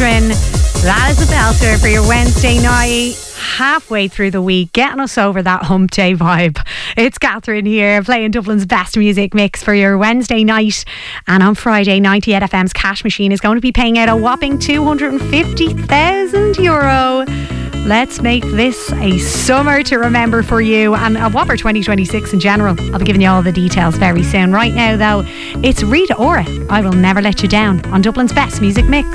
Catherine. That is a belter for your Wednesday night, halfway through the week, getting us over that hump day vibe. It's Catherine here, playing Dublin's best music mix for your Wednesday night. And on Friday, 98 FM's Cash Machine is going to be paying out a whopping €250,000. Let's make this a summer to remember for you, and a whopper 2026 in general. I'll be giving you all the details very soon. Right now, though, it's Rita Ora, I Will Never Let You Down, on Dublin's best music mix.